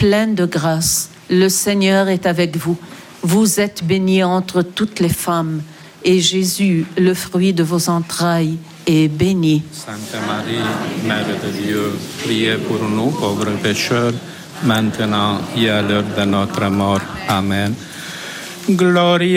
pleine de grâce, le Seigneur est avec vous. Vous êtes bénie entre toutes les femmes, et Jésus, le fruit de vos entrailles, est béni. Sainte Marie, Mère de Dieu, priez pour nous pauvres pécheurs, maintenant et à l'heure de notre mort. Amen. Gloria